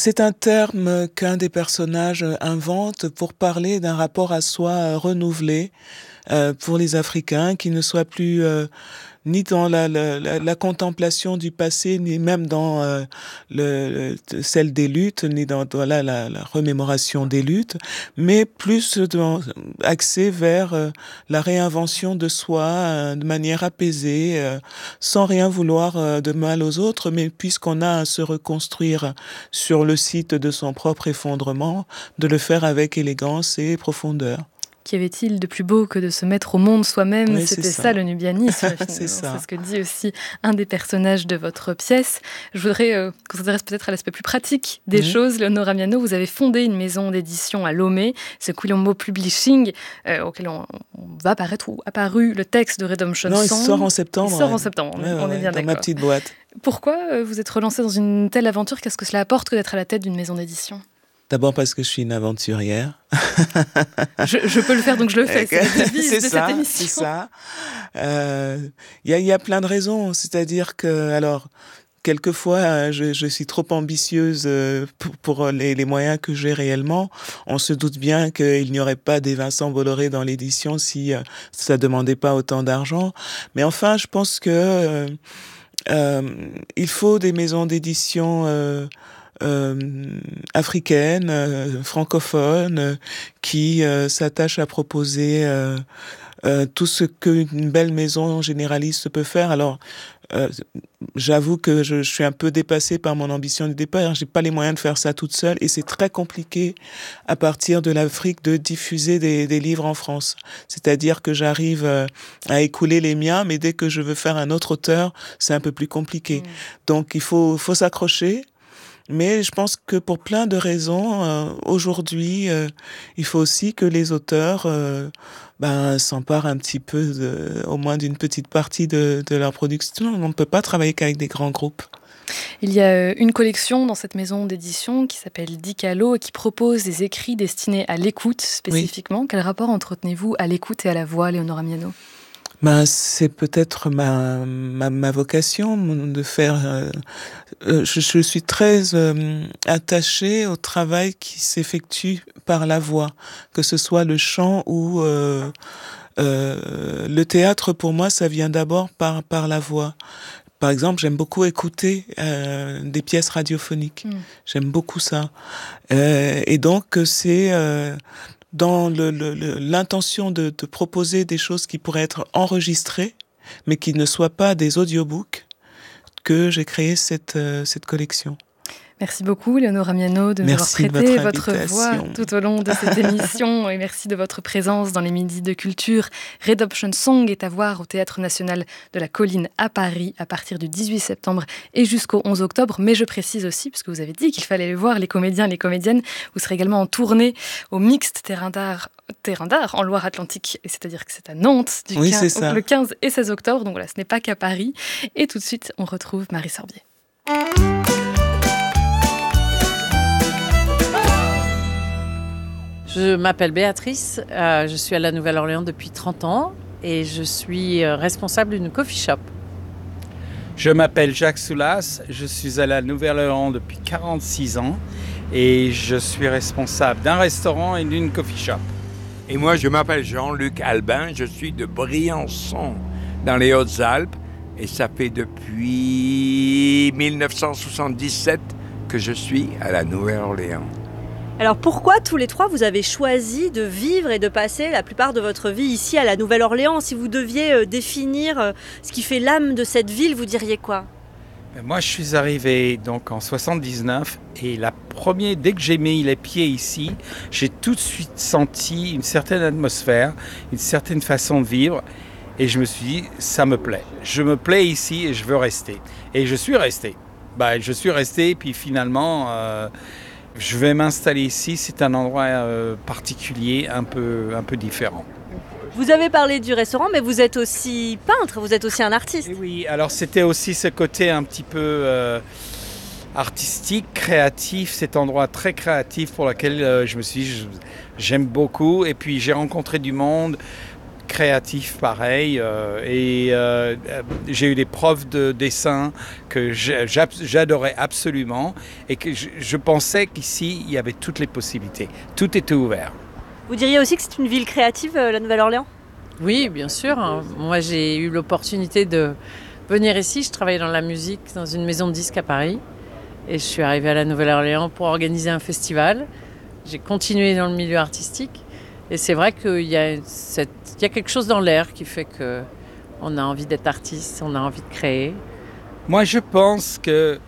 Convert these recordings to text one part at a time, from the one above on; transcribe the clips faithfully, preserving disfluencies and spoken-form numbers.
c'est un terme qu'un des personnages invente pour parler d'un rapport à soi euh, renouvelé euh, pour les Africains, qui ne soit plus euh, ni dans la, la, la, la contemplation du passé, ni même dans euh, le, le, celle des luttes, ni dans voilà, la, la remémoration des luttes, mais plus dans, axé vers euh, la réinvention de soi euh, de manière apaisée, euh, sans rien vouloir euh, de mal aux autres, mais puisqu'on a à se reconstruire sur le site de son propre effondrement, de le faire avec élégance et profondeur. Qu'y avait-il de plus beau que de se mettre au monde soi-même? Oui, C'était ça. ça le nubianisme. c'est ça. C'est ce que dit aussi un des personnages de votre pièce. Je voudrais euh, qu'on s'intéresse peut-être à l'aspect plus pratique des mmh. choses. Léonore Amiano, vous avez fondé une maison d'édition à Lomé, ce Quilombo Publishing, euh, auquel on, on va apparaître ou apparu le texte de Redemption Song. Non, il sort en septembre. Il sort ouais. en septembre, on, ouais, on ouais, est bien dans d'accord. ma petite boîte. Pourquoi euh, vous êtes relancé dans une telle aventure? Qu'est-ce que cela apporte que d'être à la tête d'une maison d'édition? D'abord parce que je suis une aventurière. je, je peux le faire, donc je le fais. C'est la devise c'est de ça, cette émission. C'est ça. Il euh, y, y a plein de raisons. C'est-à-dire que, alors, quelquefois, je, je suis trop ambitieuse pour, pour les, les moyens que j'ai réellement. On se doute bien qu'il n'y aurait pas des Vincent Bolloré dans l'édition si ça ne demandait pas autant d'argent. Mais enfin, je pense que euh, euh, il faut des maisons d'édition euh, Euh, africaine, euh, francophone, euh, qui euh, s'attache à proposer euh, euh, tout ce qu'une belle maison généraliste peut faire. Alors, euh, j'avoue que je, je suis un peu dépassée par mon ambition du départ. J'ai pas les moyens de faire ça toute seule et c'est très compliqué à partir de l'Afrique de diffuser des, des livres en France. C'est-à-dire que j'arrive euh, à écouler les miens, mais dès que je veux faire un autre auteur, c'est un peu plus compliqué. Mmh. Donc, il faut, faut s'accrocher. Mais je pense que pour plein de raisons, euh, aujourd'hui, euh, il faut aussi que les auteurs euh, ben, s'emparent un petit peu, de, au moins d'une petite partie de, de leur production. On ne peut pas travailler qu'avec des grands groupes. Il y a une collection dans cette maison d'édition qui s'appelle Dicalo et qui propose des écrits destinés à l'écoute spécifiquement. Oui. Quel rapport entretenez-vous à l'écoute et à la voix, Léonore Amiano ? Ben, c'est peut-être ma, ma, ma vocation de faire... Euh, euh, je, je suis très euh, attachée au travail qui s'effectue par la voix, que ce soit le chant ou euh, euh, le théâtre. Pour moi, ça vient d'abord par, par la voix. Par exemple, j'aime beaucoup écouter euh, des pièces radiophoniques. Mmh. J'aime beaucoup ça. Euh, et donc, c'est... Euh, dans le, le, le, l'intention de, de proposer des choses qui pourraient être enregistrées, mais qui ne soient pas des audiobooks, que j'ai créé cette, euh, cette collection. Merci beaucoup, Léonore Amiano, de nous merci avoir prêté de votre, votre voix tout au long de cette émission. Et merci de votre présence dans les Midis de Culture. Redemption Song est à voir au Théâtre National de la Colline à Paris à partir du dix-huit septembre et jusqu'au onze octobre. Mais je précise aussi, puisque vous avez dit qu'il fallait les voir, les comédiens et les comédiennes, vous serez également en tournée au Mixte Terrain d'Art, Terrain d'Art en Loire-Atlantique. Et c'est-à-dire que c'est à Nantes du oui, quinze, le quinze et seize octobre. Donc voilà, ce n'est pas qu'à Paris. Et tout de suite, on retrouve Marie Sorbier. Je m'appelle Béatrice, euh, je suis à la Nouvelle-Orléans depuis trente ans et je suis responsable d'une coffee shop. Je m'appelle Jacques Soulas, je suis à la Nouvelle-Orléans depuis quarante-six ans et je suis responsable d'un restaurant et d'une coffee shop. Et moi, je m'appelle Jean-Luc Albin, je suis de Briançon, dans les Hautes-Alpes, et ça fait depuis dix-neuf cent soixante-dix-sept que je suis à la Nouvelle-Orléans. Alors pourquoi tous les trois vous avez choisi de vivre et de passer la plupart de votre vie ici à la Nouvelle-Orléans ? Si vous deviez euh, définir euh, ce qui fait l'âme de cette ville, vous diriez quoi ? Moi, je suis arrivé donc en soixante-dix-neuf et la première, dès que j'ai mis les pieds ici, j'ai tout de suite senti une certaine atmosphère, une certaine façon de vivre et je me suis dit, ça me plaît. Je me plais ici et je veux rester. Et je suis resté. Bah, je suis resté et puis finalement... Euh, Je vais m'installer ici, c'est un endroit euh, particulier, un peu, un peu différent. Vous avez parlé du restaurant, mais vous êtes aussi peintre, vous êtes aussi un artiste. Et oui, alors c'était aussi ce côté un petit peu euh, artistique, créatif, cet endroit très créatif pour lequel euh, je me suis dit, je, j'aime beaucoup. Et puis j'ai rencontré du monde créatif pareil. Euh, et euh, j'ai eu des profs de dessin que j'adorais absolument et que je, je pensais qu'ici, il y avait toutes les possibilités. Tout était ouvert. Vous diriez aussi que c'est une ville créative, la Nouvelle-Orléans ? Oui, bien sûr. Moi, j'ai eu l'opportunité de venir ici. Je travaillais dans la musique dans une maison de disques à Paris. Et je suis arrivée à la Nouvelle-Orléans pour organiser un festival. J'ai continué dans le milieu artistique. Et c'est vrai qu'il y a, cette, il y a quelque chose dans l'air qui fait qu'on a envie d'être artiste, on a envie de créer. Moi, je pense que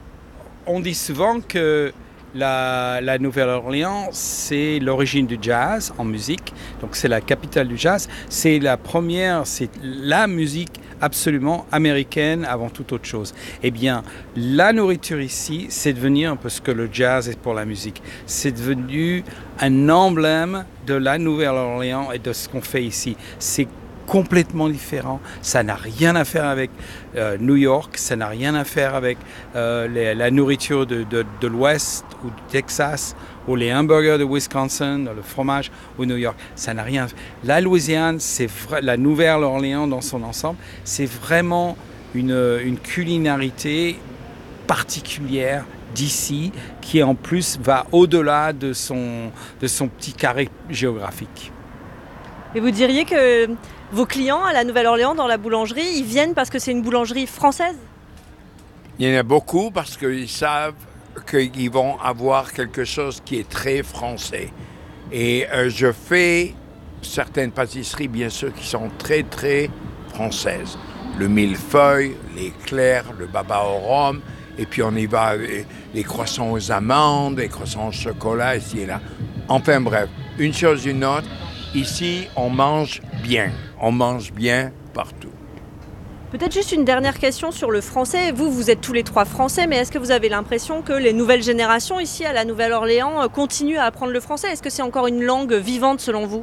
on dit souvent que la, la Nouvelle-Orléans, c'est l'origine du jazz en musique. Donc, c'est la capitale du jazz. C'est la première, c'est la musique absolument américaine avant toute autre chose. Eh bien, la nourriture ici, c'est devenu un peu ce que le jazz est pour la musique. C'est devenu un emblème de la Nouvelle-Orléans et de ce qu'on fait ici. C'est complètement différent. Ça n'a rien à faire avec euh, New York, ça n'a rien à faire avec euh, les, la nourriture de, de, de l'Ouest ou du Texas ou les hamburgers de Wisconsin, le fromage ou New York. Ça n'a rien à faire. La Louisiane, c'est vrai, la Nouvelle-Orléans dans son ensemble, c'est vraiment une, une culinarité particulière d'ici qui en plus va au-delà de son, de son petit carré géographique. Et vous diriez que vos clients à la Nouvelle-Orléans dans la boulangerie, ils viennent parce que c'est une boulangerie française ? Il y en a beaucoup parce qu'ils savent qu'ils vont avoir quelque chose qui est très français. Et euh, je fais certaines pâtisseries, bien sûr, qui sont très, très françaises. Le millefeuille, l'éclair, le baba au rhum, et puis on y va, les croissants aux amandes, les croissants au chocolat, ici et là. Enfin bref, une chose une autre, ici, on mange bien. On mange bien partout. Peut-être juste une dernière question sur le français. Vous, vous êtes tous les trois français, mais est-ce que vous avez l'impression que les nouvelles générations ici à la Nouvelle-Orléans continuent à apprendre le français ? Est-ce que c'est encore une langue vivante selon vous ?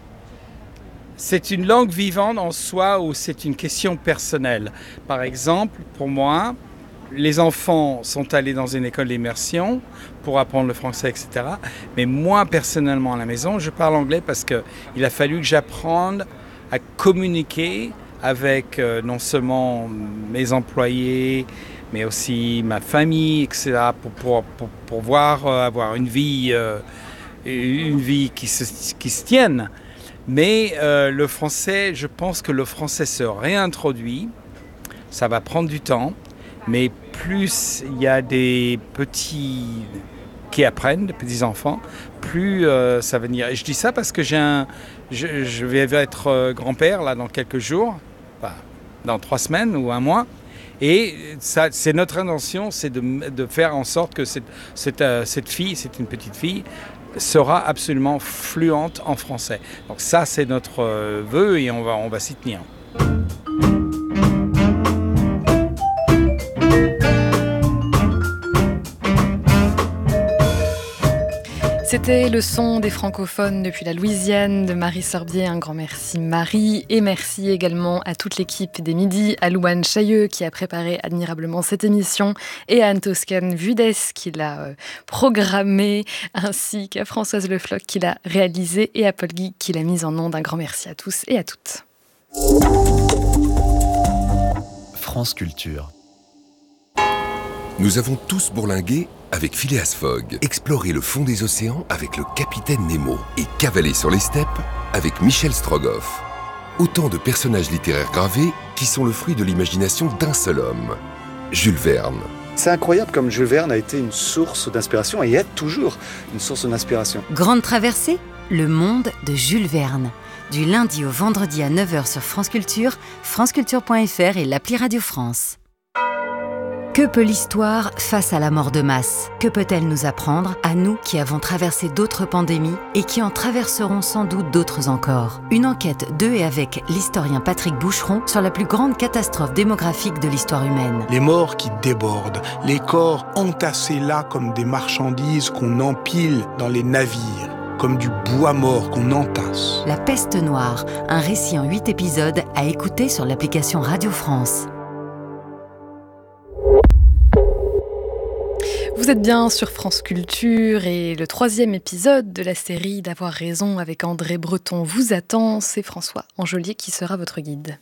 C'est une langue vivante en soi ou c'est une question personnelle. Par exemple, pour moi, les enfants sont allés dans une école d'immersion pour apprendre le français, et cetera. Mais moi, personnellement, à la maison, je parle anglais parce qu'il a fallu que j'apprenne à communiquer avec euh, non seulement mes employés, mais aussi ma famille, et cetera, pour, pour, pour, pour pouvoir euh, avoir une vie, euh, une vie qui se, qui se tienne. Mais euh, le français, je pense que le français se réintroduit. Ça va prendre du temps. Mais plus il y a des petits qui apprennent, des petits enfants, plus euh, ça va venir. Et je dis ça parce que j'ai un, je, je vais être euh, grand-père là dans quelques jours, enfin, dans trois semaines ou un mois. Et ça, c'est notre intention, c'est de, de faire en sorte que cette, cette, euh, cette fille, c'est une petite fille, sera absolument fluente en français. Donc ça, c'est notre euh, vœu et on va, on va s'y tenir. C'était le son des francophones depuis la Louisiane de Marie Sorbier. Un grand merci Marie et merci également à toute l'équipe des Midis, à Louane Chailleux qui a préparé admirablement cette émission et à Anne-Toscane Vudes qui l'a euh, programmée ainsi qu'à Françoise Le Floch qui l'a réalisée et à Paul Guy qui l'a mise en onde. Un grand merci à tous et à toutes. France Culture. Nous avons tous bourlingué avec Phileas Fogg, explorer le fond des océans avec le capitaine Nemo et cavaler sur les steppes avec Michel Strogoff. Autant de personnages littéraires gravés qui sont le fruit de l'imagination d'un seul homme, Jules Verne. C'est incroyable comme Jules Verne a été une source d'inspiration et est toujours une source d'inspiration. Grande traversée, le monde de Jules Verne. Du lundi au vendredi à neuf heures sur France Culture, franceculture point f r et l'appli Radio France. Que peut l'histoire face à la mort de masse ? Que peut-elle nous apprendre, à nous qui avons traversé d'autres pandémies et qui en traverseront sans doute d'autres encore ? Une enquête de et avec l'historien Patrick Boucheron sur la plus grande catastrophe démographique de l'histoire humaine. Les morts qui débordent, les corps entassés là comme des marchandises qu'on empile dans les navires, comme du bois mort qu'on entasse. La peste noire, un récit en huit épisodes à écouter sur l'application Radio France. Vous êtes bien sur France Culture et le troisième épisode de la série d'Avoir raison avec André Breton vous attend. C'est François Angelier qui sera votre guide.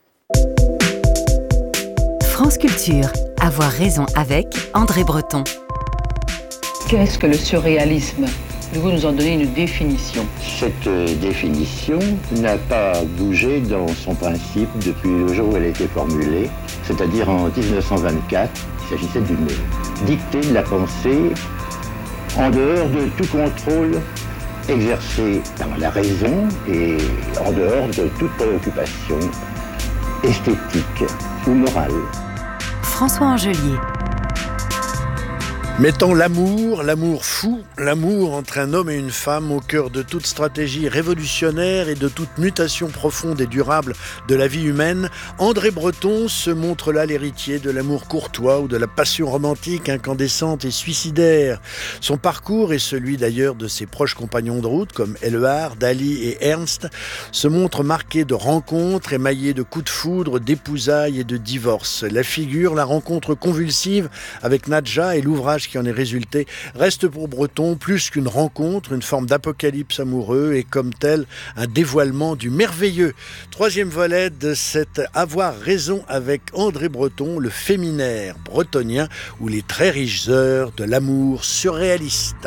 France Culture, Avoir raison avec André Breton. Qu'est-ce que le surréalisme ? Pouvez-vous nous en donner une définition ? Cette définition n'a pas bougé dans son principe depuis le jour où elle a été formulée, c'est-à-dire en dix-neuf cent vingt-quatre. Il s'agissait d'une dictée de la pensée en dehors de tout contrôle exercé par la raison et en dehors de toute préoccupation esthétique ou morale. François Angelier. Mettant l'amour, l'amour fou, l'amour entre un homme et une femme au cœur de toute stratégie révolutionnaire et de toute mutation profonde et durable de la vie humaine, André Breton se montre là l'héritier de l'amour courtois ou de la passion romantique incandescente et suicidaire. Son parcours et celui d'ailleurs de ses proches compagnons de route comme Éluard, Dali et Ernst se montrent marqués de rencontres, émaillés de coups de foudre, d'épousailles et de divorces. La figure, la rencontre convulsive avec Nadja et l'ouvrage qui en est résulté reste pour Breton plus qu'une rencontre, une forme d'apocalypse amoureux et comme tel un dévoilement du merveilleux. Troisième volet de cet Avoir raison avec André Breton, le féminaire bretonien ou les très riches heures de l'amour surréaliste.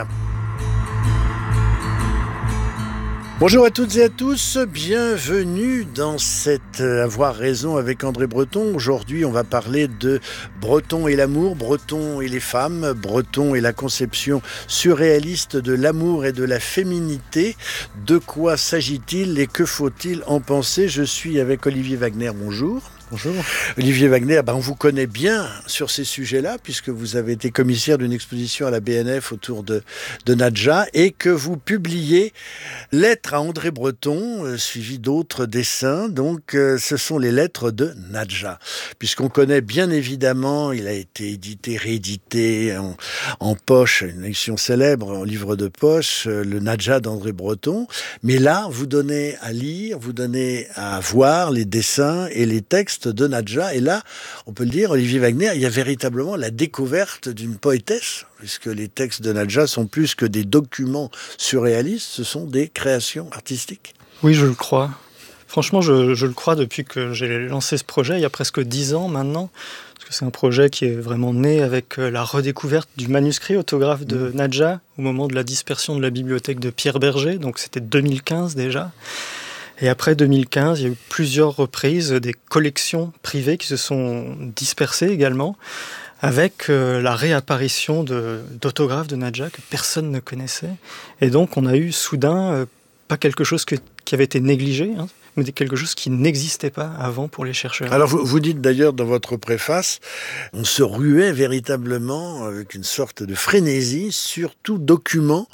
Bonjour à toutes et à tous, bienvenue dans cet Avoir raison avec André Breton. Aujourd'hui, on va parler de Breton et l'amour, Breton et les femmes, Breton et la conception surréaliste de l'amour et de la féminité. De quoi s'agit-il et que faut-il en penser ? Je suis avec Olivier Wagner, bonjour. Bonjour. Olivier Wagner, ben on vous connaît bien sur ces sujets-là, puisque vous avez été commissaire d'une exposition à la B N F autour de, de Nadja, et que vous publiez Lettres à André Breton, euh, suivi d'autres dessins. Donc, euh, ce sont les lettres de Nadja. Puisqu'on connaît bien évidemment, il a été édité, réédité en, en poche, une édition célèbre, en livre de poche, euh, le Nadja d'André Breton. Mais là, vous donnez à lire, vous donnez à voir les dessins et les textes de Nadja, et là, on peut le dire, Olivier Wagner, il y a véritablement la découverte d'une poétesse, puisque les textes de Nadja sont plus que des documents surréalistes, ce sont des créations artistiques. Oui, je le crois. Franchement, je, je le crois depuis que j'ai lancé ce projet, il y a presque dix ans maintenant, parce que c'est un projet qui est vraiment né avec la redécouverte du manuscrit autographe de mmh. Nadja, au moment de la dispersion de la bibliothèque de Pierre Berger, donc c'était deux mille quinze déjà. Et après deux mille quinze, il y a eu plusieurs reprises des collections privées qui se sont dispersées également, avec euh, la réapparition de, d'autographes de Nadja que personne ne connaissait. Et donc on a eu soudain, euh, pas quelque chose que, qui avait été négligé, hein, mais quelque chose qui n'existait pas avant pour les chercheurs. Alors vous, vous dites d'ailleurs dans votre préface, on se ruait véritablement avec une sorte de frénésie sur tout document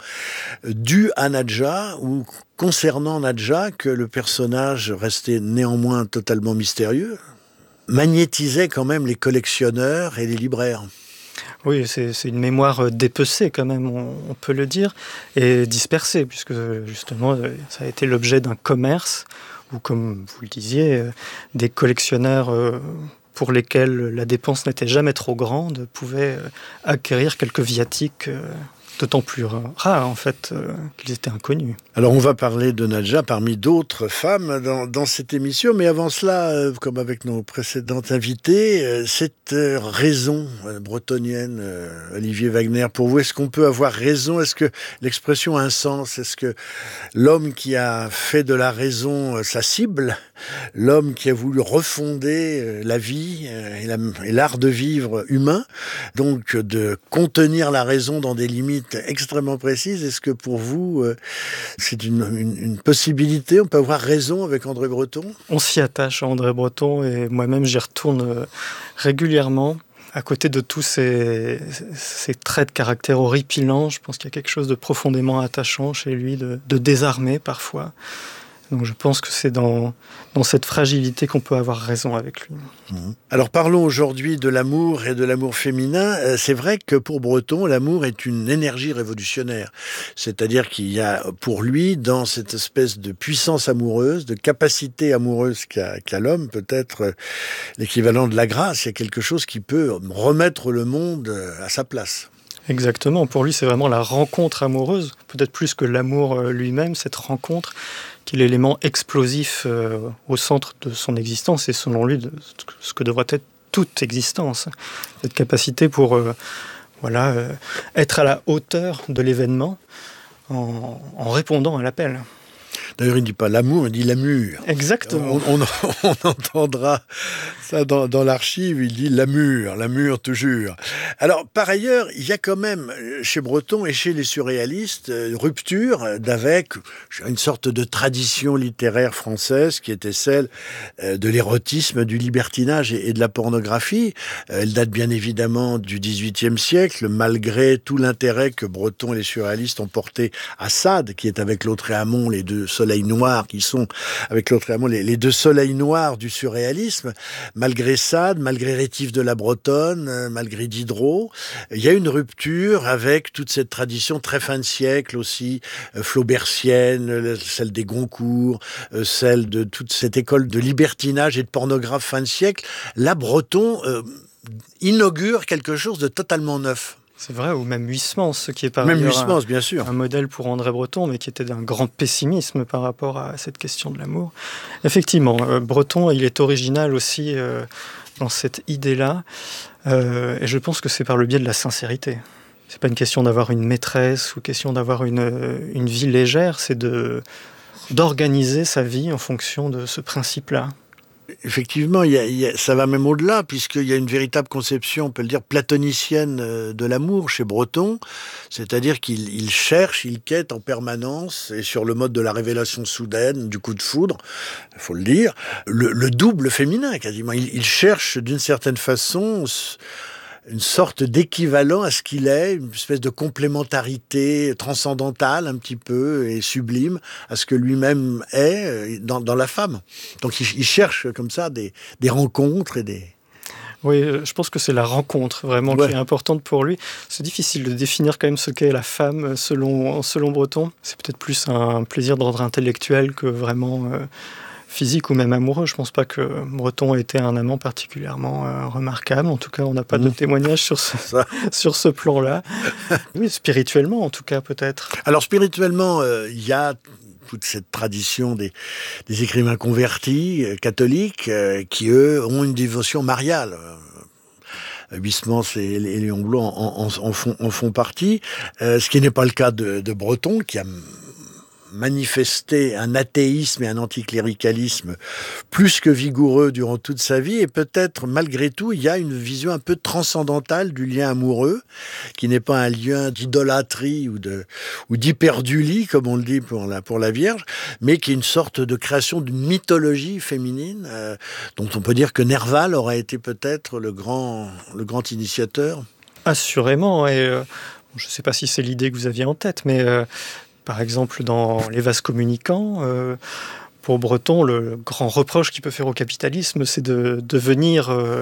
dû à Nadja ou concernant Nadja, que le personnage restait néanmoins totalement mystérieux, magnétisait quand même les collectionneurs et les libraires. Oui, c'est, c'est une mémoire dépecée quand même, on, on peut le dire, et dispersée, puisque justement ça a été l'objet d'un commerce ou, comme vous le disiez, des collectionneurs pour lesquels la dépense n'était jamais trop grande pouvaient acquérir quelques viatiques d'autant plus rares en fait euh, qu'ils étaient inconnus. Alors on va parler de Nadja parmi d'autres femmes dans, dans cette émission, mais avant cela, euh, comme avec nos précédentes invitées, euh, cette euh, raison euh, bretonienne, euh, Olivier Wagner, pour vous, est-ce qu'on peut avoir raison ? Est-ce que l'expression a un sens ? Est-ce que l'homme qui a fait de la raison euh, sa cible, l'homme qui a voulu refonder euh, la vie euh, et, la, et l'art de vivre humain, donc de contenir la raison dans des limites extrêmement précises, est-ce que pour vous, euh, c'est une, une, une possibilité ? On peut avoir raison avec André Breton ? On s'y attache à André Breton et moi-même j'y retourne euh, régulièrement. À côté de tous ces, ces traits de caractère horripilants, je pense qu'il y a quelque chose de profondément attachant chez lui, de, de désarmé parfois. Donc je pense que c'est dans, dans cette fragilité qu'on peut avoir raison avec lui. Mmh. Alors parlons aujourd'hui de l'amour et de l'amour féminin. C'est vrai que pour Breton, l'amour est une énergie révolutionnaire. C'est-à-dire qu'il y a pour lui, dans cette espèce de puissance amoureuse, de capacité amoureuse qu'a, qu'a l'homme, peut-être l'équivalent de la grâce, il y a quelque chose qui peut remettre le monde à sa place. Exactement, pour lui c'est vraiment la rencontre amoureuse, peut-être plus que l'amour lui-même, cette rencontre qui est l'élément explosif euh, au centre de son existence et selon lui de ce que devrait être toute existence. Cette capacité pour euh, voilà, euh, être à la hauteur de l'événement en, en répondant à l'appel. D'ailleurs, il ne dit pas l'amour, il dit l'amur. Exactement. On, on, on entendra ça dans, dans l'archive, il dit l'amur, l'amur toujours. Alors, par ailleurs, il y a quand même, chez Breton et chez les surréalistes, une rupture d'avec une sorte de tradition littéraire française qui était celle de l'érotisme, du libertinage et de la pornographie. Elle date bien évidemment du dix-huitième siècle, malgré tout l'intérêt que Breton et les surréalistes ont porté à Sade, qui est avec Lautréamont, les deux soleils noirs qui sont, avec Lautréamont, les, les deux soleils noirs du surréalisme. Malgré Sade, malgré Rétif de la Bretonne, malgré Diderot, il y a une rupture avec toute cette tradition très fin de siècle aussi, euh, flaubertienne, celle des Goncourt, euh, celle de toute cette école de libertinage et de pornographe fin de siècle. Là, Breton euh, inaugure quelque chose de totalement neuf. C'est vrai, ou même Huysmans, ce qui est par même ailleurs Huysmans, un, bien sûr. un modèle pour André Breton, mais qui était d'un grand pessimisme par rapport à cette question de l'amour. Effectivement, euh, Breton, il est original aussi euh, dans cette idée-là, euh, et je pense que c'est par le biais de la sincérité. C'est pas une question d'avoir une maîtresse ou question d'avoir une, une vie légère, c'est de, d'organiser sa vie en fonction de ce principe-là. Effectivement, il y a, il y a, ça va même au-delà, puisqu'il y a une véritable conception, on peut le dire, platonicienne de l'amour chez Breton, c'est-à-dire qu'il il cherche, il quête en permanence, et sur le mode de la révélation soudaine, du coup de foudre, il faut le dire, le, le double féminin quasiment. Il, il cherche d'une certaine façon une sorte d'équivalent à ce qu'il est, une espèce de complémentarité transcendantale un petit peu et sublime à ce que lui-même est dans, dans la femme. Donc il, il cherche comme ça des, des rencontres et des... Oui, je pense que c'est la rencontre vraiment ouais. qui est importante pour lui. C'est difficile de définir quand même ce qu'est la femme selon, selon Breton. C'est peut-être plus un plaisir d'ordre intellectuel que vraiment... Euh, physique ou même amoureux. Je ne pense pas que Breton ait été un amant particulièrement euh, remarquable. En tout cas, on n'a pas mmh. de témoignage sur ce, sur ce plan-là. Oui, spirituellement, en tout cas, peut-être. Alors, spirituellement, il euh, y a toute cette tradition des, des écrivains convertis, euh, catholiques, euh, qui, eux, ont une dévotion mariale. Huysmans et Léon Blum en, en, en, font, en font partie, euh, ce qui n'est pas le cas de, de Breton, qui a manifester un athéisme et un anticléricalisme plus que vigoureux durant toute sa vie, et peut-être malgré tout il y a une vision un peu transcendantale du lien amoureux qui n'est pas un lien d'idolâtrie ou de ou d'hyperdulie comme on le dit pour la pour la Vierge, mais qui est une sorte de création d'une mythologie féminine euh, dont on peut dire que Nerval aurait été peut-être le grand le grand initiateur. Assurément, et euh, je ne sais pas si c'est l'idée que vous aviez en tête, mais euh, par exemple, dans Les vases communicants, euh, pour Breton, le grand reproche qu'il peut faire au capitalisme, c'est de devenir, euh,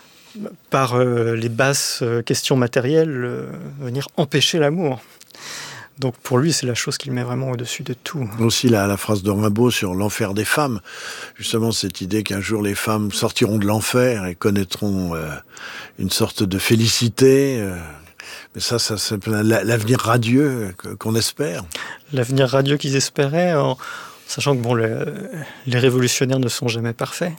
par euh, les basses questions matérielles, euh, venir empêcher l'amour. Donc pour lui, c'est la chose qu'il met vraiment au-dessus de tout. Aussi la, la phrase de Rimbaud sur l'enfer des femmes, justement cette idée qu'un jour les femmes sortiront de l'enfer et connaîtront euh, une sorte de félicité. Euh, mais ça, ça c'est l'avenir radieux qu'on espère. L'avenir radieux qu'ils espéraient, en sachant que bon, les, les révolutionnaires ne sont jamais parfaits.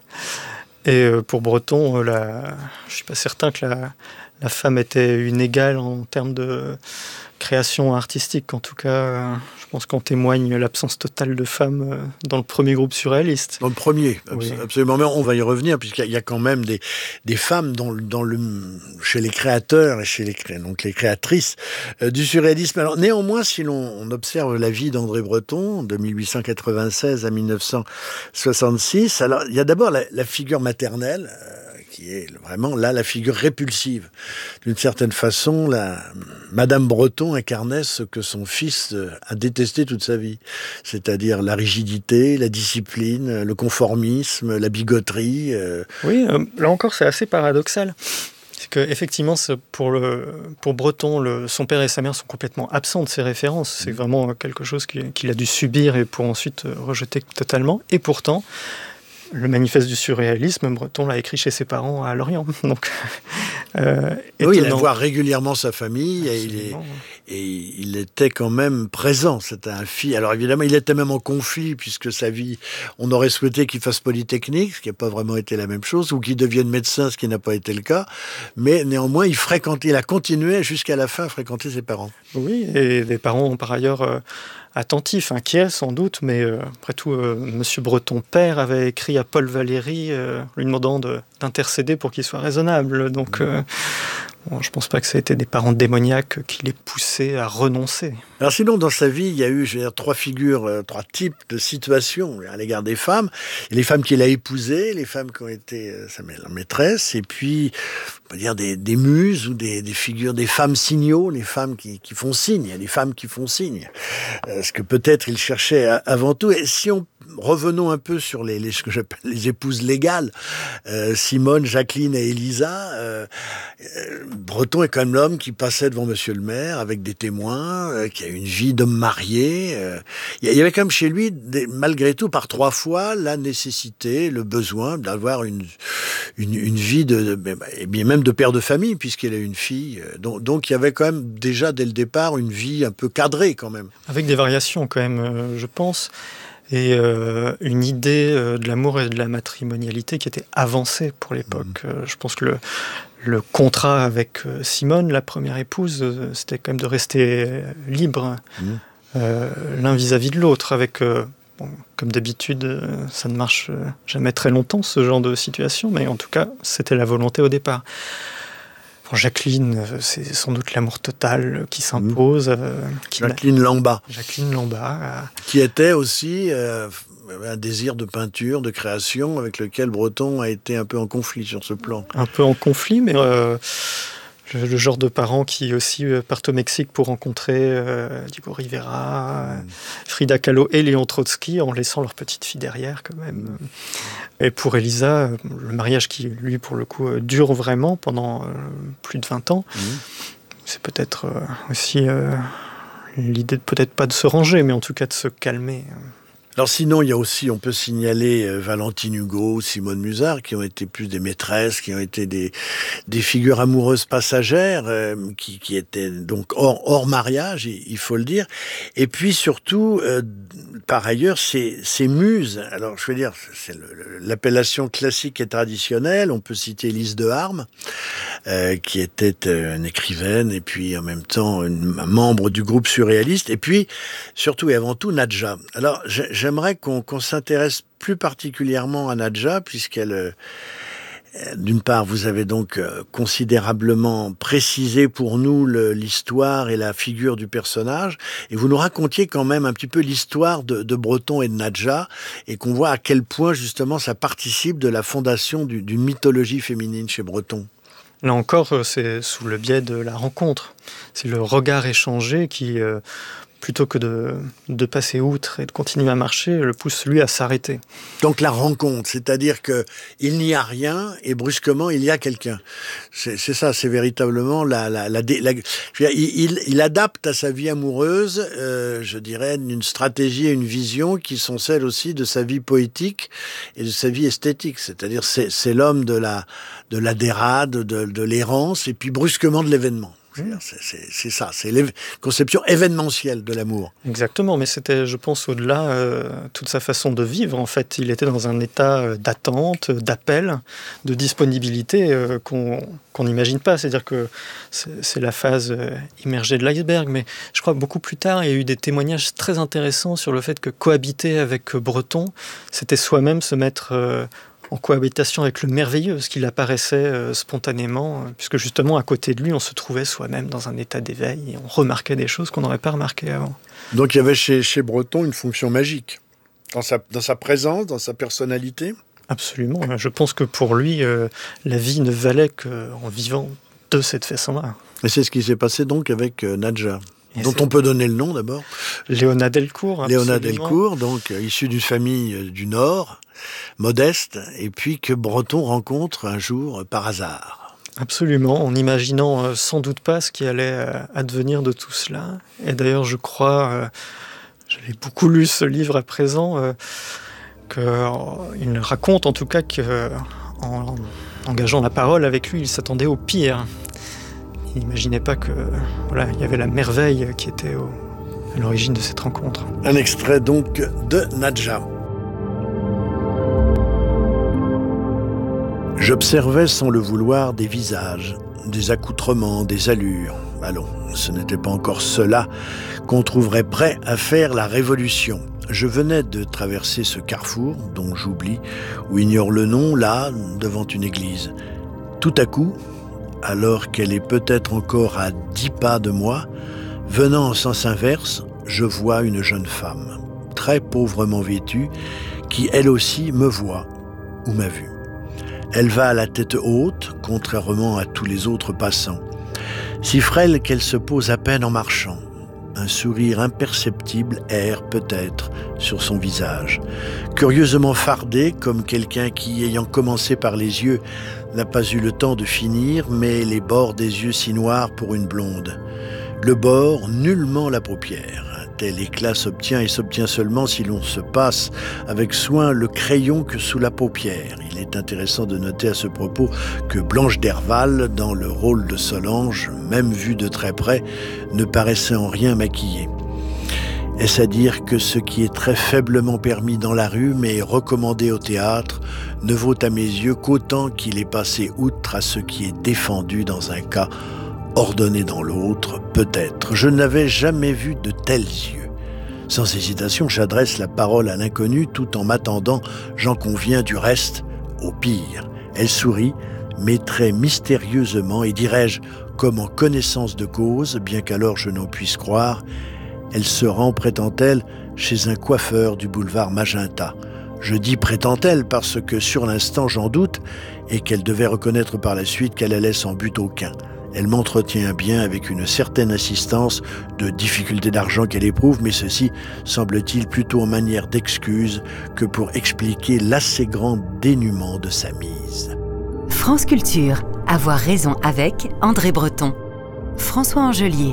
Et pour Breton, la, je ne suis pas certain que la, la femme était une égale en termes de création artistique. En tout cas, je pense qu'en témoigne l'absence totale de femmes dans le premier groupe surréaliste. Dans le premier, oui. Absolument. Mais on va y revenir, puisqu'il y a quand même des, des femmes dans, dans le, chez les créateurs et chez les, donc les créatrices euh, du surréalisme. Alors, néanmoins, si l'on on observe la vie d'André Breton, de mille huit cent quatre-vingt-seize à mille neuf cent soixante-six, alors il y a d'abord la, la figure maternelle, euh, qui est vraiment là la figure répulsive. D'une certaine façon, la Madame Breton incarnait ce que son fils a détesté toute sa vie, c'est-à-dire la rigidité, la discipline, le conformisme, la bigoterie. Euh... Oui, euh, là encore, c'est assez paradoxal. C'est qu'effectivement, pour, le, pour Breton, le, son père et sa mère sont complètement absents de ses références. C'est vraiment quelque chose qu'il, qu'il a dû subir et pour ensuite rejeter totalement. Et pourtant, le manifeste du surréalisme, Breton l'a écrit chez ses parents à Lorient. Donc, euh, oui, il allait voir régulièrement sa famille et il, est, et il était quand même présent. C'était un fils. Alors évidemment, il était même en conflit puisque sa vie, on aurait souhaité qu'il fasse Polytechnique, ce qui n'a pas vraiment été la même chose, ou qu'il devienne médecin, ce qui n'a pas été le cas. Mais néanmoins, il fréquentait, il a continué jusqu'à la fin à fréquenter ses parents. Oui, et les parents ont par ailleurs euh, attentifs, inquiets sans doute, mais euh, après tout, euh, Monsieur Breton père avait écrit à Paul Valéry euh, lui demandant de, d'intercéder pour qu'il soit raisonnable. Donc, euh, bon, je ne pense pas que ça ait été des parents démoniaques qui les poussaient à renoncer. Alors sinon, dans sa vie, il y a eu, je veux dire, trois figures, euh, trois types de situations à l'égard des femmes. Et les femmes qu'il a épousées, les femmes qui ont été euh, sa maîtresse, et puis, on peut dire des, des muses ou des, des figures, des femmes signaux, les femmes qui, qui font signe, il y a des femmes qui font signe. Euh, ce que peut-être il cherchait à, avant tout. Et si on revenons un peu sur les, les ce que j'appelle les épouses légales, euh, Simone, Jacqueline et Elisa. Euh, euh, Breton est quand même l'homme qui passait devant Monsieur le maire avec des témoins, euh, qui a une vie d'homme marié. Euh, il y avait quand même chez lui, des, malgré tout, par trois fois, la nécessité, le besoin d'avoir une, une, une vie de, de, et bien même de père de famille, puisqu'il a une fille. Donc, donc il y avait quand même déjà dès le départ une vie un peu cadrée quand même. Avec des variations quand même, euh, je pense. Et euh, une idée euh, de l'amour et de la matrimonialité qui était avancée pour l'époque. Mmh. Euh, je pense que le, le contrat avec euh, Simone, la première épouse, euh, c'était quand même de rester euh, libre mmh. euh, l'un vis-à-vis de l'autre. Avec, euh, bon, comme d'habitude, euh, ça ne marche euh, jamais très longtemps, ce genre de situation, mais en tout cas, c'était la volonté au départ. Bon, Jacqueline, c'est sans doute l'amour total qui s'impose. Mmh. Euh, qui Jacqueline Lamba. Jacqueline Lamba. Euh, qui était aussi euh, un désir de peinture, de création, avec lequel Breton a été un peu en conflit sur ce plan. Un peu en conflit, mais euh, le, le genre de parents qui aussi euh, partent au Mexique pour rencontrer euh, Diego Rivera, mmh. Frida Kahlo et Léon Trotsky, en laissant leur petite fille derrière quand même. Mmh. Et pour Elisa, le mariage qui, lui, pour le coup, dure vraiment pendant euh, plus de vingt ans, mmh. c'est peut-être euh, aussi euh, l'idée de peut-être pas de se ranger, mais en tout cas de se calmer. Alors sinon, il y a aussi, on peut signaler euh, Valentine Hugo, Simone Musard, qui ont été plus des maîtresses, qui ont été des, des figures amoureuses passagères, euh, qui, qui étaient donc hors, hors mariage, il faut le dire. Et puis surtout, euh, par ailleurs, ces, ces muses, alors je veux dire, c'est le, le, l'appellation classique et traditionnelle, on peut citer Lise de Harme, euh, qui était euh, une écrivaine, et puis en même temps une, un membre du groupe surréaliste, et puis surtout et avant tout Nadja. Alors, j'ai, J'aimerais qu'on, qu'on s'intéresse plus particulièrement à Nadja, puisqu'elle, euh, d'une part, vous avez donc euh, considérablement précisé pour nous le, l'histoire et la figure du personnage, et vous nous racontiez quand même un petit peu l'histoire de, de Breton et de Nadja, et qu'on voit à quel point justement ça participe de la fondation du, d'une mythologie féminine chez Breton. Là encore, c'est sous le biais de la rencontre. C'est le regard échangé qui... Euh, plutôt que de, de passer outre et de continuer à marcher, le pousse lui à s'arrêter. Donc la rencontre, c'est-à-dire qu'il n'y a rien et brusquement il y a quelqu'un. C'est, c'est ça, c'est véritablement la... la, la, la, la je veux dire, il, il adapte à sa vie amoureuse, euh, je dirais, une stratégie et une vision qui sont celles aussi de sa vie poétique et de sa vie esthétique. C'est-à-dire c'est, c'est l'homme de la, de la dérade, de, de l'errance et puis brusquement de l'événement. C'est, c'est, c'est ça, c'est la conception événementielle de l'amour. Exactement, mais c'était, je pense, au-delà, euh, toute sa façon de vivre. En fait, il était dans un état d'attente, d'appel, de disponibilité euh, qu'on qu'on n'imagine pas. C'est-à-dire que c'est, c'est la phase euh, immergée de l'iceberg, mais je crois que beaucoup plus tard, il y a eu des témoignages très intéressants sur le fait que cohabiter avec Breton, c'était soi-même se mettre... Euh, en cohabitation avec le merveilleux, ce qu'il apparaissait euh, spontanément, euh, puisque justement, à côté de lui, on se trouvait soi-même dans un état d'éveil et on remarquait des choses qu'on n'aurait pas remarquées avant. Donc il y avait chez, chez Breton une fonction magique, dans sa, dans sa présence, dans sa personnalité. Absolument. Je pense que pour lui, euh, la vie ne valait qu'en vivant de cette façon-là. Et c'est ce qui s'est passé donc avec euh, Nadja. Et dont c'est... on peut donner le nom d'abord. Léona Delcourt. Léona Delcourt, donc euh, issue d'une famille euh, du Nord, modeste, et puis que Breton rencontre un jour euh, par hasard. Absolument, en n'imaginant euh, sans doute pas ce qui allait euh, advenir de tout cela. Et d'ailleurs, je crois, euh, j'avais beaucoup lu ce livre à présent, euh, Donc euh, il raconte en tout cas qu'en engageant la parole avec lui, il s'attendait au pire. Il n'imaginait pas que voilà, il y avait la merveille qui était au, à l'origine de cette rencontre. Un extrait donc de Nadja. J'observais sans le vouloir des visages, des accoutrements, des allures. Allons, ce n'était pas encore cela qu'on trouverait prêt à faire la révolution. Je venais de traverser ce carrefour, dont j'oublie ou ignore le nom, là, devant une église. Tout à coup, alors qu'elle est peut-être encore à dix pas de moi, venant en sens inverse, je vois une jeune femme, très pauvrement vêtue, qui elle aussi me voit ou m'a vu. Elle va à la tête haute, contrairement à tous les autres passants, si frêle qu'elle se pose à peine en marchant. Un sourire imperceptible erre peut-être sur son visage, curieusement fardé comme quelqu'un qui, ayant commencé par les yeux, n'a pas eu le temps de finir, mais les bords des yeux si noirs pour une blonde. Le bord, nullement la paupière. Un tel éclat s'obtient et s'obtient seulement si l'on se passe avec soin le crayon que sous la paupière. Il est intéressant de noter à ce propos que Blanche Derval, dans le rôle de Solange, même vue de très près, ne paraissait en rien maquillée. Est-ce à dire que ce qui est très faiblement permis dans la rue, mais recommandé au théâtre, ne vaut à mes yeux qu'autant qu'il est passé outre à ce qui est défendu dans un cas, ordonné dans l'autre, peut-être. Je n'avais jamais vu de tels yeux. Sans hésitation, j'adresse la parole à l'inconnu tout en m'attendant, j'en conviens du reste, au pire. Elle sourit, mais très mystérieusement, et dirais-je, comme en connaissance de cause, bien qu'alors je n'en puisse croire, elle se rend, prétend-elle, chez un coiffeur du boulevard Magenta. Je dis prétend-elle parce que sur l'instant j'en doute et qu'elle devait reconnaître par la suite qu'elle allait sans but aucun. Elle m'entretient bien avec une certaine insistance de difficultés d'argent qu'elle éprouve, mais ceci semble-t-il plutôt en manière d'excuse que pour expliquer l'assez grand dénuement de sa mise. France Culture, avoir raison avec André Breton. François Angelier.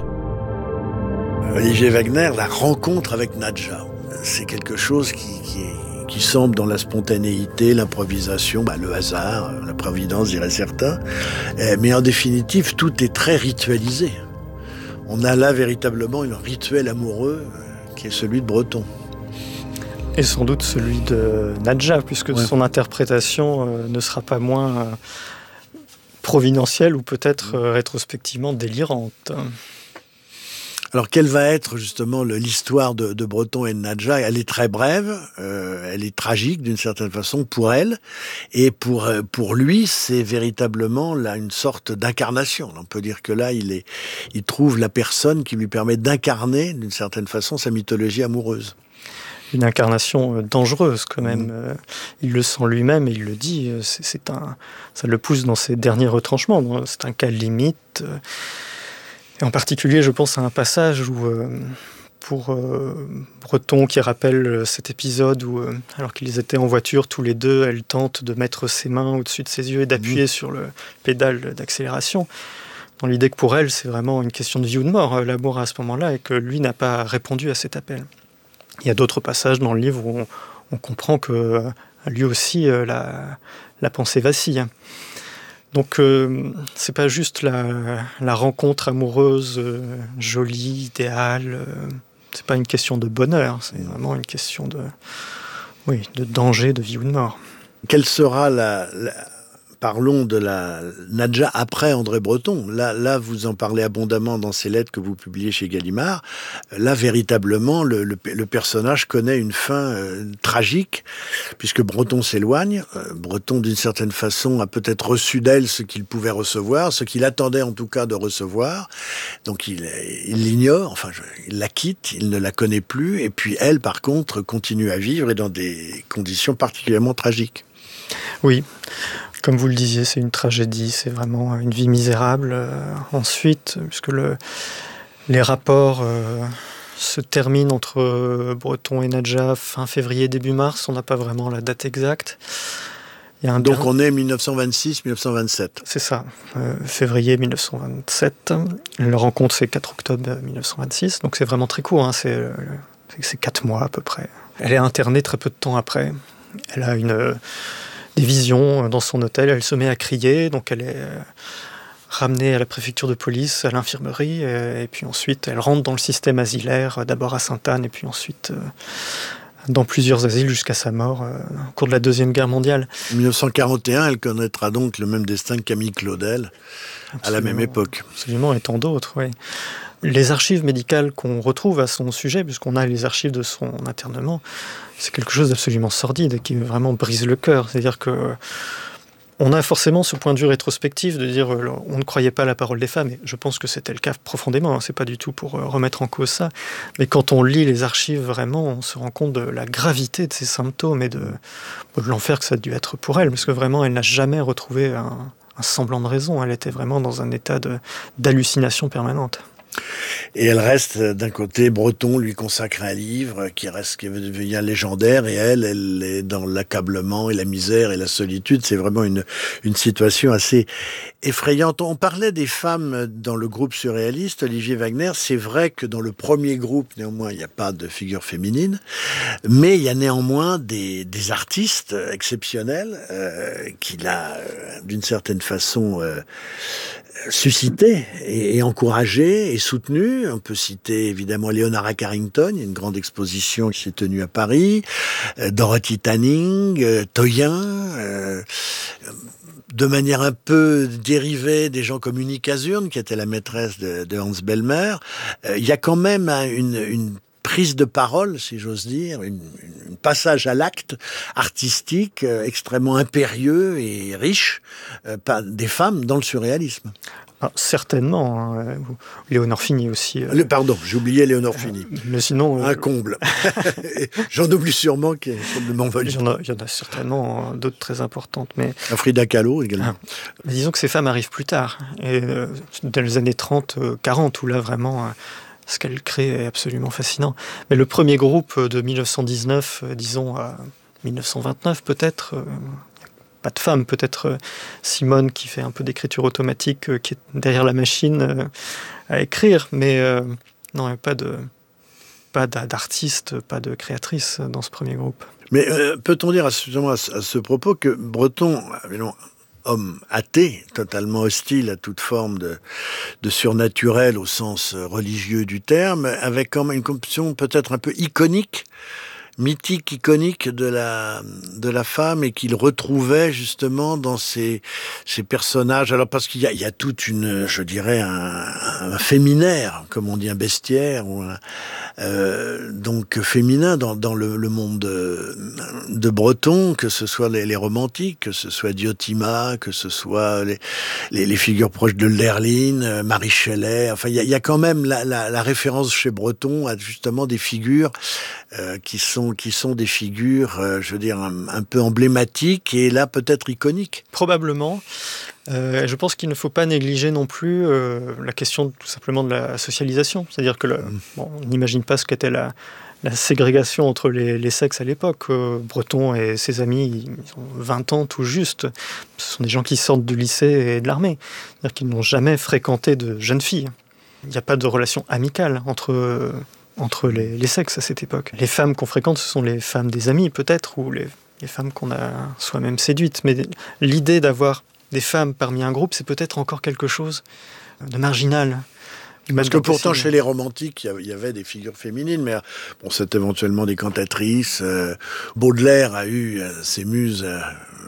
Olivier Wagner, la rencontre avec Nadja, c'est quelque chose qui, qui, est, qui semble dans la spontanéité, l'improvisation, bah, le hasard, la providence, diraient certains. Mais en définitive, tout est très ritualisé. On a là véritablement un rituel amoureux qui est celui de Breton. Et sans doute celui de Nadja, puisque ouais. son interprétation euh, ne sera pas moins euh, providentielle ou peut-être euh, rétrospectivement délirante. Alors, quelle va être justement le, l'histoire de, de Breton et de Nadja ? Elle est très brève, euh, elle est tragique d'une certaine façon pour elle, et pour, pour lui, c'est véritablement là une sorte d'incarnation. On peut dire que là, il, est, il trouve la personne qui lui permet d'incarner d'une certaine façon sa mythologie amoureuse. Une incarnation dangereuse quand même. Mmh. Il le sent lui-même et il le dit. C'est, c'est un, ça le pousse dans ses derniers retranchements. C'est un cas limite. Et en particulier, je pense à un passage où, euh, pour euh, Breton, qui rappelle cet épisode où, euh, alors qu'ils étaient en voiture tous les deux, elle tente de mettre ses mains au-dessus de ses yeux et d'appuyer mmh. sur le pédale d'accélération. Dans l'idée que pour elle, c'est vraiment une question de vie ou de mort, l'amour à ce moment-là, et que lui n'a pas répondu à cet appel. Il y a d'autres passages dans le livre où on, on comprend que lui aussi, euh, la, la pensée vacille. Donc, euh, c'est pas juste la, la rencontre amoureuse euh, jolie, idéale. Euh, c'est pas une question de bonheur. C'est vraiment une question de, oui, de danger, de vie ou de mort. Quelle sera la, la... Parlons de la Nadja après André Breton. Là, là, vous en parlez abondamment dans ces lettres que vous publiez chez Gallimard. Là, véritablement, le, le, le personnage connaît une fin euh, tragique, puisque Breton s'éloigne. Euh, Breton, d'une certaine façon, a peut-être reçu d'elle ce qu'il pouvait recevoir, ce qu'il attendait en tout cas de recevoir. Donc, il, il l'ignore, enfin, je, il la quitte, il ne la connaît plus. Et puis, elle, par contre, continue à vivre et dans des conditions particulièrement tragiques. Oui. Comme vous le disiez, c'est une tragédie, c'est vraiment une vie misérable. Euh, ensuite, puisque le, les rapports euh, se terminent entre euh, Breton et Nadja fin février, début mars, on n'a pas vraiment la date exacte. Il y a un Donc dernier... on est dix-neuf cent vingt-six dix-neuf cent vingt-sept. C'est ça, euh, février dix-neuf cent vingt-sept. La rencontre, c'est quatre octobre dix-neuf cent vingt-six, donc c'est vraiment très court, hein, c'est, c'est quatre mois à peu près. Elle est internée très peu de temps après. elle a une, des visions dans son hôtel, elle se met à crier, donc elle est ramenée à la préfecture de police, à l'infirmerie, et, et puis ensuite elle rentre dans le système asilaire, d'abord à Sainte-Anne, et puis ensuite euh, dans plusieurs asiles jusqu'à sa mort euh, au cours de la Deuxième Guerre mondiale. En dix-neuf cent quarante et un, elle connaîtra donc le même destin que Camille Claudel, absolument, à la même époque. Absolument, et tant d'autres, oui. Les archives médicales qu'on retrouve à son sujet, puisqu'on a les archives de son internement, c'est quelque chose d'absolument sordide et qui vraiment brise le cœur. C'est-à-dire que on a forcément ce point de vue rétrospectif de dire euh, on ne croyait pas à la parole des femmes, et je pense que c'était le cas profondément, hein, c'est pas du tout pour euh, remettre en cause ça, mais quand on lit les archives vraiment, on se rend compte de la gravité de ces symptômes et de, de l'enfer que ça a dû être pour elle, parce que vraiment elle n'a jamais retrouvé un, un semblant de raison, elle était vraiment dans un état de, d'hallucination permanente. Et elle reste, d'un côté, Breton lui consacre un livre qui reste, qui devient légendaire, et elle, elle est dans l'accablement et la misère et la solitude. C'est vraiment une, une situation assez effrayante. On parlait des femmes dans le groupe surréaliste, Olivier Wagner. C'est vrai que dans le premier groupe, néanmoins, il n'y a pas de figure féminine, mais il y a néanmoins des, des artistes exceptionnels euh, qu'il a, euh, d'une certaine façon, euh, suscité et, et encouragé et soutenu. On peut citer évidemment Leonora Carrington, il y a une grande exposition qui s'est tenue à Paris, euh, Dorothy Tanning, euh, Toyin, euh, de manière un peu dérivée des gens comme Unique Azurne, qui était la maîtresse de, de Hans Bellmer. Euh, il y a quand même hein, une, une prise de parole, si j'ose dire, une, une passage à l'acte artistique euh, extrêmement impérieux et riche euh, des femmes dans le surréalisme. Ah, certainement. Hein. Léonore Fini aussi. Euh... Le, pardon, j'ai oublié Léonore Fini. Euh, mais sinon... Un euh... comble. J'en oublie sûrement qui m'envole. Il y en a, il y en a certainement d'autres très importantes. Mais... Frida Kahlo également. Ah. Mais disons que ces femmes arrivent plus tard. Et, euh, dans les années trente, quarante, où là vraiment... Euh, ce qu'elle crée est absolument fascinant. Mais le premier groupe de mille neuf cent dix-neuf, disons à mille neuf cent vingt-neuf peut-être, euh, pas de femmes, peut-être euh, Simone qui fait un peu d'écriture automatique, euh, qui est derrière la machine euh, à écrire, mais euh, non, il n'y a pas, de, pas d'artiste, pas de créatrice dans ce premier groupe. Mais euh, peut-on dire à ce, à ce propos que Breton... Non, homme athée, totalement hostile à toute forme de, de surnaturel au sens religieux du terme, avec quand même une conception peut-être un peu iconique, mythique, iconique de la, de la femme, et qu'il retrouvait justement dans ces, ces personnages. Alors parce qu'il y a, il y a toute une, je dirais, un, un féminaire, comme on dit, un bestiaire, ou un, euh, donc féminin dans, dans le, le monde de, de Breton, que ce soit les, les romantiques, que ce soit Diotima, que ce soit les, les, les figures proches de Lerline, Marie Shelley. Enfin, il y a, il y a quand même la, la, la référence chez Breton à justement des figures euh, qui sont qui sont des figures, euh, je veux dire, un, un peu emblématiques et là peut-être iconiques. Probablement. Euh, je pense qu'il ne faut pas négliger non plus euh, la question tout simplement de la socialisation. C'est-à-dire que le, mmh. bon, on n'imagine pas ce qu'était la, la ségrégation entre les, les sexes à l'époque. Euh, Breton et ses amis, ils ont vingt ans tout juste. Ce sont des gens qui sortent du lycée et de l'armée. C'est-à-dire qu'ils n'ont jamais fréquenté de jeunes filles. Il n'y a pas de relation amicale entre... Euh, entre les, les sexes à cette époque. Les femmes qu'on fréquente, ce sont les femmes des amis peut-être, ou les, les femmes qu'on a soi-même séduites. Mais l'idée d'avoir des femmes parmi un groupe, c'est peut-être encore quelque chose de marginal. Parce que pourtant, chez les romantiques, il y avait des figures féminines, mais bon, c'est éventuellement des cantatrices. Euh, Baudelaire a eu euh, ses muses... Euh,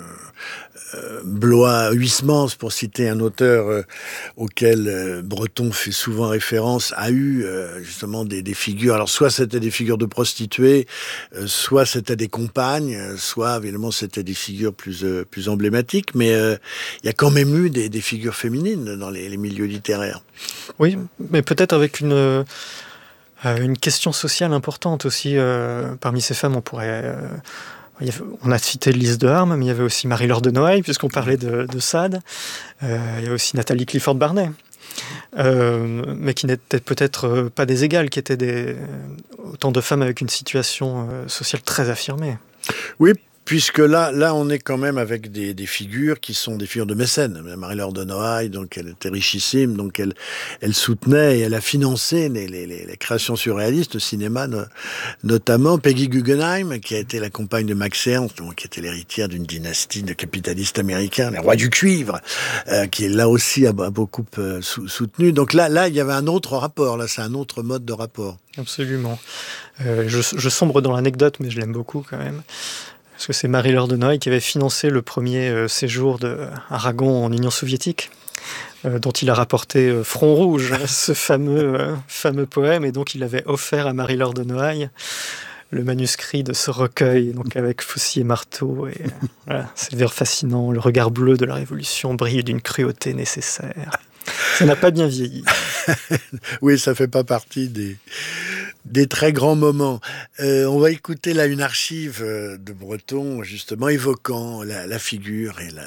Euh, Blois, Huysmans, pour citer un auteur euh, auquel euh, Breton fait souvent référence, a eu euh, justement des, des figures. Alors soit c'était des figures de prostituées, euh, soit c'était des compagnes, euh, soit évidemment c'était des figures plus euh, plus emblématiques. Mais il euh, y a quand même eu des, des figures féminines dans les, les milieux littéraires. Oui, mais peut-être avec une euh, une question sociale importante aussi. Euh, parmi ces femmes, on pourrait euh, On a cité Lise de Harme, mais il y avait aussi Marie-Laure de Noailles, puisqu'on parlait de, de Sade. Euh, il y avait aussi Nathalie Clifford Barnet, euh, mais qui n'étaient peut-être pas des égales, qui étaient des, autant de femmes avec une situation sociale très affirmée. Oui, puisque là, là, on est quand même avec des, des figures qui sont des figures de mécènes. Marie-Laure de Noailles, donc elle était richissime, donc elle, elle soutenait et elle a financé les, les, les, les créations surréalistes, le cinéma no, notamment. Peggy Guggenheim, qui a été la compagne de Max Ernst, donc, qui était l'héritière d'une dynastie de capitalistes américains, les rois du cuivre, euh, qui là aussi a, a beaucoup euh, soutenu. Donc là, là, il y avait un autre rapport. Là, c'est un autre mode de rapport. Absolument. Euh, je, je sombre dans l'anecdote, mais je l'aime beaucoup quand même. Parce que c'est Marie-Laure de Noailles qui avait financé le premier euh, séjour d'Aragon en Union soviétique, euh, dont il a rapporté euh, Front Rouge, ce fameux, euh, fameux poème, et donc il avait offert à Marie-Laure de Noailles le manuscrit de ce recueil, donc avec faucille et marteau. Et, euh, voilà, c'est le vers fascinant, le regard bleu de la Révolution brille d'une cruauté nécessaire. Ça n'a pas bien vieilli. Oui, ça fait pas partie des, des très grands moments. Euh, on va écouter là une archive de Breton, justement, évoquant la, la figure et la,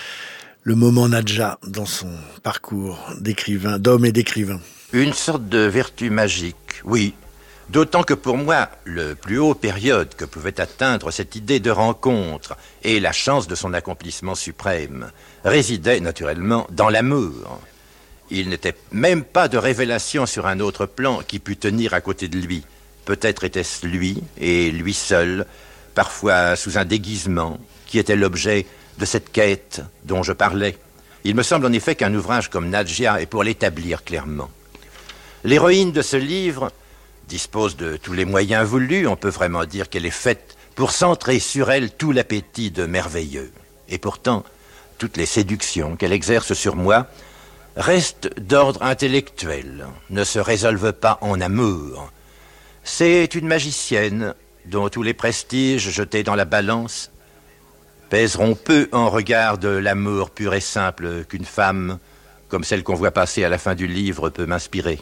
le moment Nadja dans son parcours d'écrivain, d'homme et d'écrivain. Une sorte de vertu magique, oui. D'autant que pour moi, le plus haut période que pouvait atteindre cette idée de rencontre et la chance de son accomplissement suprême résidait naturellement dans l'amour. Il n'était même pas de révélation sur un autre plan qui pût tenir à côté de lui. Peut-être était-ce lui, et lui seul, parfois sous un déguisement, qui était l'objet de cette quête dont je parlais. Il me semble en effet qu'un ouvrage comme Nadja est pour l'établir clairement. L'héroïne de ce livre dispose de tous les moyens voulus. On peut vraiment dire qu'elle est faite pour centrer sur elle tout l'appétit de merveilleux. Et pourtant, toutes les séductions qu'elle exerce sur moi restent d'ordre intellectuel, ne se résolvent pas en amour. C'est une magicienne dont tous les prestiges jetés dans la balance pèseront peu en regard de l'amour pur et simple qu'une femme, comme celle qu'on voit passer à la fin du livre, peut m'inspirer.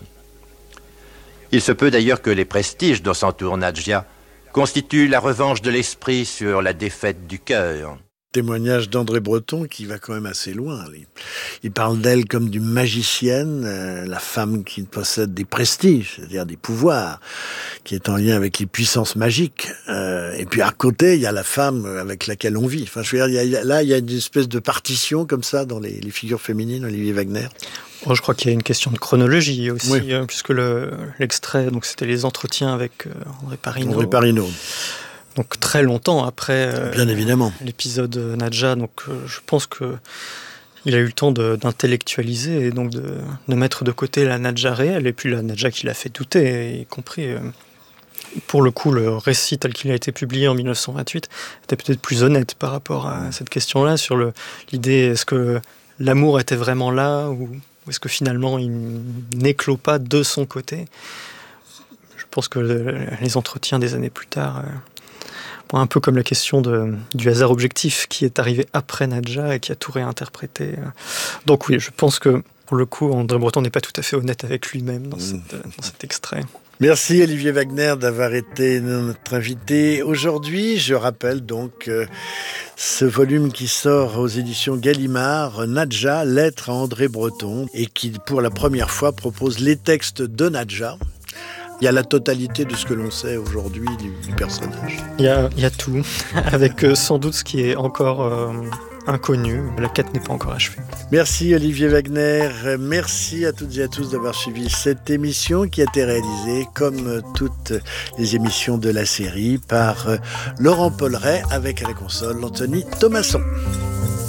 Il se peut d'ailleurs que les prestiges dont s'entoure Nadja constituent la revanche de l'esprit sur la défaite du cœur. Témoignage d'André Breton qui va quand même assez loin. Il parle d'elle comme d'une magicienne, euh, la femme qui possède des prestiges, c'est-à-dire des pouvoirs, qui est en lien avec les puissances magiques. Euh, et puis à côté, il y a la femme avec laquelle on vit. Enfin, je veux dire, il y a, là, il y a une espèce de partition comme ça dans les, les figures féminines, Olivier Wagner. Oh, je crois qu'il y a une question de chronologie aussi, oui. euh, puisque le, l'extrait, donc c'était les entretiens avec euh, André Parinaud. André Parinaud. Donc très longtemps après euh, Bien évidemment. l'épisode Nadja, donc euh, je pense que il a eu le temps de, d'intellectualiser et donc de, de mettre de côté la Nadja réelle et puis la Nadja qui l'a fait douter, y compris euh, pour le coup le récit tel qu'il a été publié en dix-neuf cent vingt-huit était peut-être plus honnête par rapport à cette question-là sur le, l'idée est-ce que l'amour était vraiment là ou, ou est-ce que finalement il n'éclot pas de son côté. Je pense que le, les entretiens des années plus tard euh, un peu comme la question de, du hasard objectif qui est arrivé après Nadja et qui a tout réinterprété. Donc oui, je pense que pour le coup, André Breton n'est pas tout à fait honnête avec lui-même dans, mmh. cette, dans cet extrait. Merci Olivier Wagner d'avoir été notre invité aujourd'hui. Je rappelle donc euh, ce volume qui sort aux éditions Gallimard, Nadja, lettre à André Breton, et qui pour la première fois propose les textes de Nadja. Il y a la totalité de ce que l'on sait aujourd'hui du, du personnage. Il y a, il y a tout, avec euh, sans doute ce qui est encore euh, inconnu. La quête n'est pas encore achevée. Merci Olivier Wagner. Merci à toutes et à tous d'avoir suivi cette émission qui a été réalisée, comme toutes les émissions de la série, par Laurent Polleret avec à la console Anthony Thomasson.